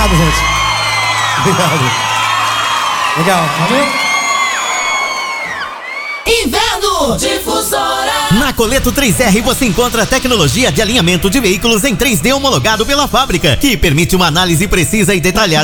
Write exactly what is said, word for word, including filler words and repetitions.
Obrigado, gente. Obrigado. Legal, valeu? Inverno Difusora. Na Coleto três R você encontra tecnologia de alinhamento de veículos em três D homologado pela fábrica, que permite uma análise precisa e detalhada